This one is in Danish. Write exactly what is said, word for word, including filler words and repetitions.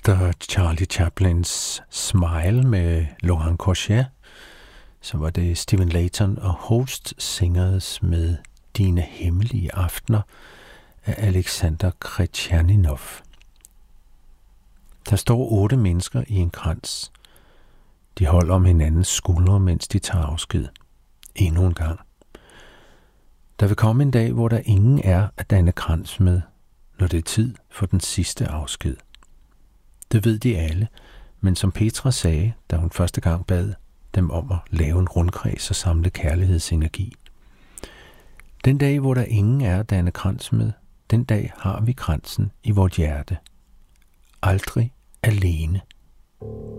Efter Charlie Chaplins Smile med Laurent Cochet, så var det Stephen Layton og Host Singers med Dine hemmelige aftener af Alexander Kretjaninov. Der står otte mennesker i en krans. De holder om hinandens skuldre, mens de tager afsked. Endnu en gang. Der vil komme en dag, hvor der ingen er at danne krans med, når det er tid for den sidste afsked. Det ved de alle, men som Petra sagde, da hun første gang bad dem om at lave en rundkreds og samle kærlighedsenergi. Den dag, hvor der ingen er at danne krans med, den dag har vi kransen i vort hjerte. Aldrig alene.